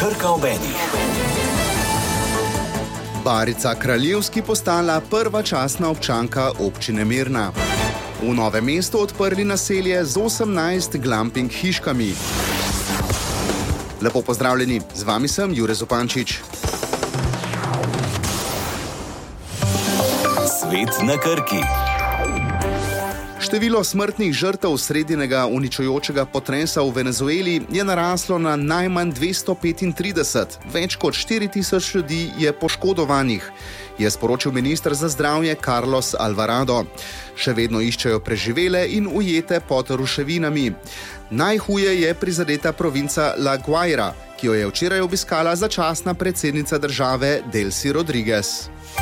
Krka ob enih. Barica Kraljevski postala prva častna občanka občine Mirna. V Novem mestu odprli naselje z 18 glamping hiškami. Lepo pozdravljeni, z vami sem Jure Zupančič. Svet na Krki. Število smrtnih žrtev sredinega uničujočega potresa v Venezueli je naraslo na najmanj 235. Več kot 4000 ljudi je poškodovanih, je sporočil minister za zdravje Carlos Alvarado. Še vedno iščejo preživele in ujete pod ruševinami. Najhuje je prizadeta provinca La Guaira, ki jo je včeraj obiskala začasna predsednica države Delcy Rodriguez.